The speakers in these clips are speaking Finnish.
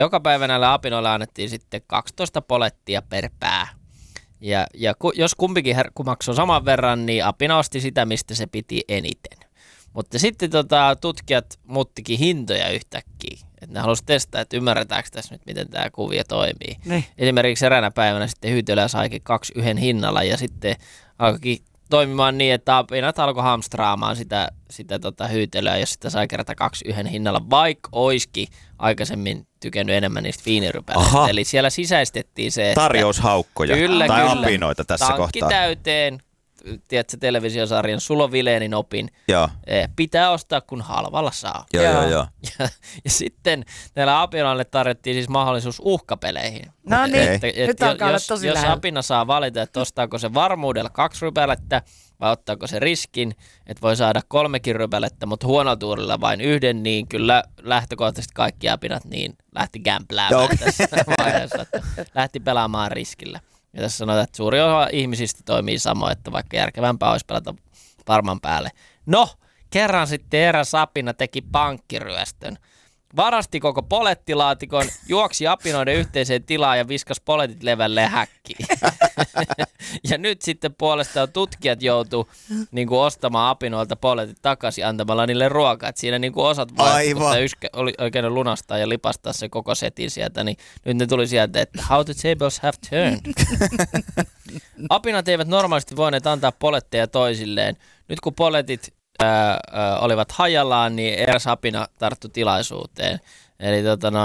joka päivä näille apinoille annettiin sitten 12 polettia per pää. Ja jos kumpikin herkku maksoi saman verran, niin apina osti sitä, mistä se piti eniten. Mutta sitten tutkijat muuttikin hintoja yhtäkkiä. Että ne halusivat testaa, että ymmärretäänkö tässä nyt, miten tämä kuvio toimii. Ne. Esimerkiksi eräänä päivänä sitten hyytelöä saikin 2 yhden hinnalla ja sitten alkoikin toimimaan niin, että apinat alkoi hamstraamaan sitä hyytelöä, jos sitä sai kerta 2 yhden hinnalla, vaikka olisikin aikaisemmin tykännyt enemmän niistä viinirypäleistä. Eli siellä sisäistettiin se, tarjoushaukkoja tai apinoita tässä kohtaa. Tankki täyteen. Tiedätkö televisiosarjan Sulo Vileenin opin? Joo. Pitää ostaa, kun halvalla saa. Joo. Ja sitten näillä apinoille tarjottiin siis mahdollisuus uhkapeleihin. No niin, nyt alkaa olla tosi jos lähellä. apina saa valita, että ostaako se varmuudella 2 rypälettä vai ottaako se riskin, että voi saada 3 rypälettä, mutta huonolla tuurilla vain 1, niin kyllä lähtökohtaisesti kaikki apinat niin lähti gämpläämään tässä vaiheessa, että lähti pelaamaan riskillä. Ja tässä sanotaan, että suuri osa ihmisistä toimii samoin, että vaikka järkevämpää olisi pelata varman päälle. No, kerran sitten eräs apina teki pankkiryöstön. Varasti koko polettilaatikon, juoksi apinoiden yhteiseen tilaan ja viskasi poletit levälleen häkkiin. Ja nyt sitten puolestaan tutkijat joutuu ostamaan apinoilta poletit takaisin antamalla niille ruokaa. Että siinä osat oli oikein lunastaa ja lipastaa se koko setin sieltä, niin nyt ne tuli sieltä, että how the tables have turned. Apinat eivät normaalisti voineet antaa poletteja toisilleen. Nyt kun poletit olivat hajallaan, niin eräs apina tarttui tilaisuuteen. Eli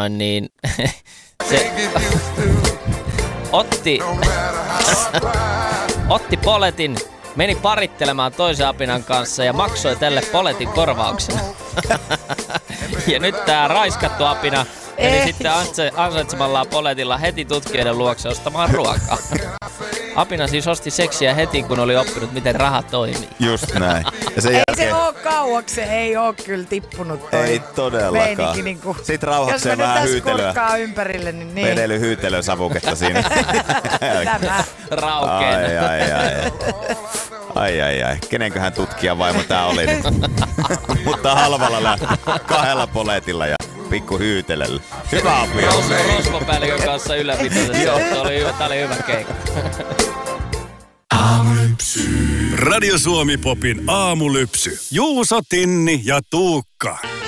se otti poletin, meni parittelemaan toisen apinan kanssa ja maksoi tälle poletin korvauksena. Ja nyt tää raiskattu apina meni sitten ansaitsemallaan poletilla heti tutkijoiden luokse ostamaan ruokaa. Apina siis osti seksiä heti, kun oli oppinut, miten raha toimii. Just näin. Ja se ole kauaksi, se ei ole kyllä tippunut toi. Ei todellakaan. Niinku, sitten rauhakseen vähän hyytelyä. Jos mä nyt ympärille, niin vedely hyytelön savuketta siinä. Tämä. Raukeen. Ai. Kenenköhän tutkija vaimo tää oli nyt? Mutta halvalla lähti 2 poletilla ja pikku hyytelöllä. Hyvä apina. Rosvopäällikön kanssa ylläpitoisesti. Tää oli hyvä keikka. Radio Suomi Popin aamulypsy. Juuso, Tinni ja Tuukka.